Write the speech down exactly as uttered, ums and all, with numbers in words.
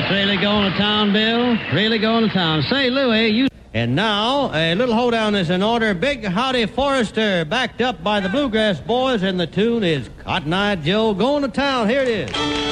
That's really going to town, Bill. Really going to town. Say, Louie, you... And now, a little hoedown is in order. Big Howdy Forrester, backed up by the Bluegrass Boys, and the tune is Cotton Eye Joe going to town. Here it is.